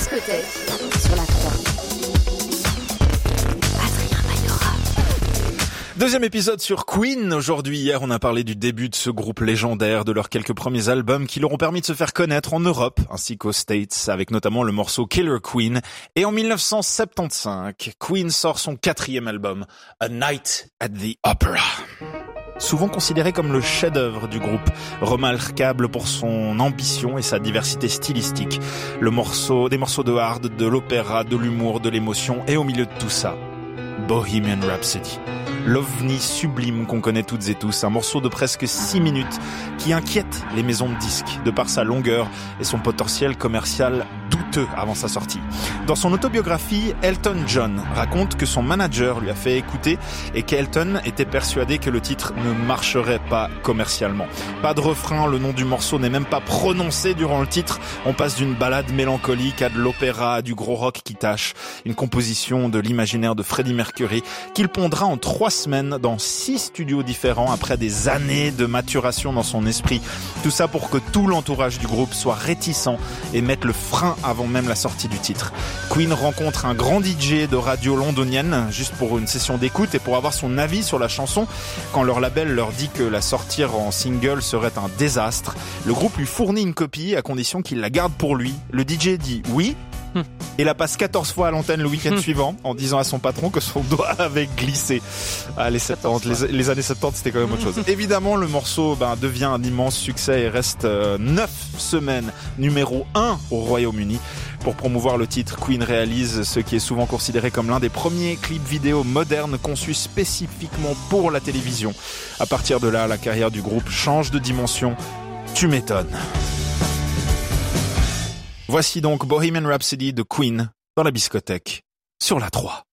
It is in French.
discothèque sur la 3. Adrien Maillora. Deuxième épisode sur Queen. Aujourd'hui, hier, on a parlé du début de ce groupe légendaire, de leurs quelques premiers albums qui leur ont permis de se faire connaître en Europe ainsi qu'aux States, avec notamment le morceau Killer Queen. Et en 1975, Queen sort son 4e album, A Night at the Opera. Souvent considéré comme le chef-d'œuvre du groupe, remarquable pour son ambition et sa diversité stylistique. Des morceaux de hard, de l'opéra, de l'humour, de l'émotion, et au milieu de tout ça, Bohemian Rhapsody. L'ovni sublime qu'on connaît toutes et tous, un morceau de presque 6 minutes qui inquiète les maisons de disques de par sa longueur et son potentiel commercial douteux avant sa sortie. Dans son autobiographie, Elton John raconte que son manager lui a fait écouter et qu'Elton était persuadé que le titre ne marcherait pas commercialement. Pas de refrain, le nom du morceau n'est même pas prononcé durant le titre. On passe d'une balade mélancolique à de l'opéra, à du gros rock qui tâche, une composition de l'imaginaire de Freddie Mercury qu'il pondra en 3 semaines dans 6 studios différents après des années de maturation dans son esprit. Tout ça pour que tout l'entourage du groupe soit réticent et mette le frein avant même la sortie du titre. Queen rencontre un grand DJ de radio londonienne juste pour une session d'écoute et pour avoir son avis sur la chanson. Quand leur label leur dit que la sortir en single serait un désastre, le groupe lui fournit une copie à condition qu'il la garde pour lui. Le DJ dit oui et la passe 14 fois à l'antenne le week-end suivant en disant à son patron que son doigt avait glissé. Ah, les années 70, c'était quand même autre chose. Évidemment, le morceau devient un immense succès et reste 9 semaines numéro 1 au Royaume-Uni. Pour promouvoir le titre, Queen réalise ce qui est souvent considéré comme l'un des premiers clips vidéo modernes conçus spécifiquement pour la télévision. À partir de là, la carrière du groupe change de dimension. Tu m'étonnes. Voici donc Bohemian Rhapsody de Queen dans la discothèque sur la 3.